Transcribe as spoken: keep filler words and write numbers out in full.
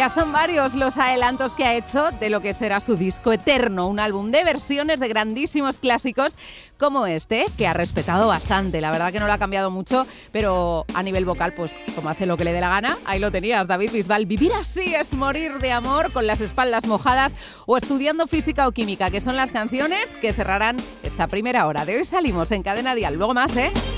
Ya son varios los adelantos que ha hecho de lo que será su disco eterno, un álbum de versiones de grandísimos clásicos como este, que ha respetado bastante. La verdad que no lo ha cambiado mucho, pero a nivel vocal, pues como hace lo que le dé la gana, ahí lo tenías, David Bisbal. Vivir así es morir de amor, con las espaldas mojadas o estudiando física o química, que son las canciones que cerrarán esta primera hora. De hoy salimos en Cadena Dial. Luego más, ¿eh?